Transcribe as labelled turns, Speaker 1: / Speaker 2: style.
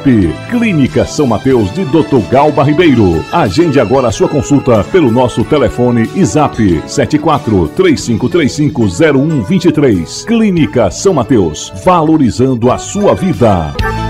Speaker 1: Clínica São Mateus de Dr. Galba Ribeiro. Agende agora a sua consulta pelo nosso telefone e zap 74-3535-0123. Clínica São Mateus, valorizando a sua vida.